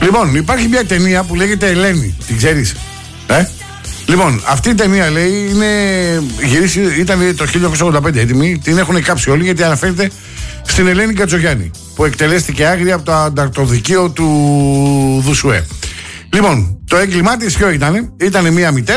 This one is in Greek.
Λοιπόν, υπάρχει μια ταινία που λέγεται Ελένη. Την ξέρεις? Λοιπόν, αυτή η ταινία λέει ήταν το 1985 έτοιμη. Την έχουν κάψει όλοι γιατί αναφέρεται στην Ελένη Κατζογιάννη, που εκτελέστηκε άγρια από το ανταρτοδικείο του Δουσουέ. Λοιπόν, το έγκλημά της ποιο ήταν? Ήταν μια μητέρα